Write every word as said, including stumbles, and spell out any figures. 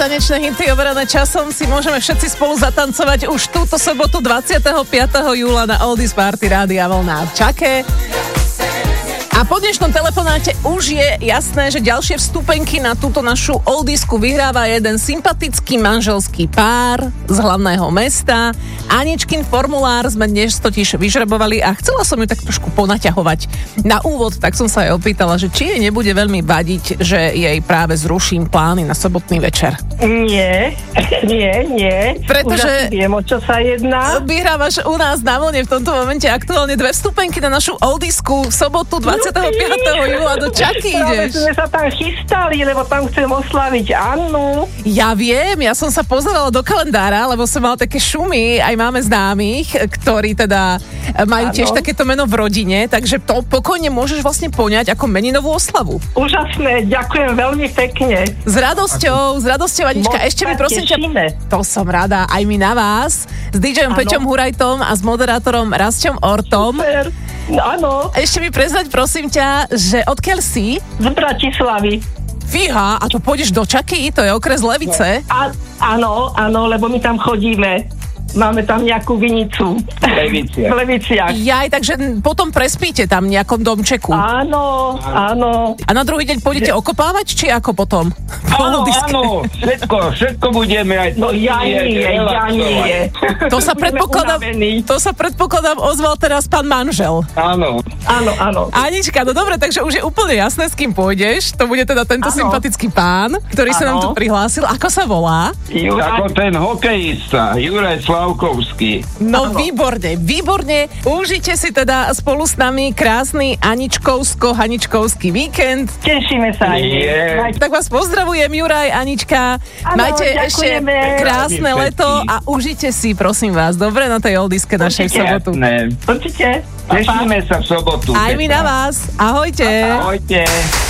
tanečné hinty overené časom si môžeme všetci spolu zatancovať už túto sobotu dvadsiateho piateho júla na Oldies Party Rádia Vlna v Čake. A po dnešnom telefonáte už je jasné, že ďalšie vstupenky na túto našu oldisku vyhráva jeden sympatický manželský pár z hlavného mesta. Aničkin formulár sme dnes totiž vyžrebovali a chcela som ju tak trošku ponaťahovať. Na úvod tak som sa jej opýtala, že či jej nebude veľmi vadiť, že jej práve zruším plány na sobotný večer. Nie, nie, nie. Pretože už viem, o čo sa jedná. Vyhrávaš u nás na Vlne v tomto momente aktuálne dve vstupenky na našu oldisku v sobotu dvadsiateho piateho júla do Čaky ideš. Práve sme sa tam chystali, lebo tam chcem oslaviť Annu. Ja viem, ja som sa pozerala do kalendára, lebo som mala také šumy, aj máme známych, ktorí teda majú ano. Tiež takéto meno v rodine, takže to pokojne môžeš vlastne poňať ako meninovú oslavu. Úžasné, ďakujem veľmi pekne. S radosťou, s radosťou, Anička, ešte mi prosím ťa, to som rada, aj my na vás, s DJom ano. Peťom Hurajtom a s moderátorom Rasťom Ortom. Super. Áno. Ešte mi prezrať, prosím ťa, že odkiaľ si? Z Bratislavy. Fíha, a to pôjdeš do Čaky? To je okres Levice? A, áno, áno, lebo my tam chodíme. Máme tam nejakú vinicu. V Leviciach. V Leviciach. Jaj, takže potom prespíte tam v nejakom domčeku. Áno, áno. A na druhý deň pôjdete okopávať, či ako potom? Áno, áno, všetko, všetko budeme aj... No ja nie, ja nie. To sa predpokladám, to sa predpokladám ozval teraz pán manžel. Áno. Áno, áno. Anička, no dobre, takže už je úplne jasné, s kým pôjdeš. To bude teda tento ano. Sympatický pán, ktorý ano. Sa nám tu prihlásil. Ako sa volá? Juraj. Ako ten hokejista, Juraj Slavkovský. No ano. výborne, výborne. Užite si teda spolu s nami krásny Aničkovsko-Haničkovský víkend. Tešíme sa. Yeah. Tak vás pozdravujem, Juraj, Anička. Ano, majte ďakujeme. Ešte krásne leto a užite si, prosím vás, dobre na tej oldiske našej sobotu. Určite. Tešíme sa v sobotu. Aj my na vás. Ahojte. Ahojte.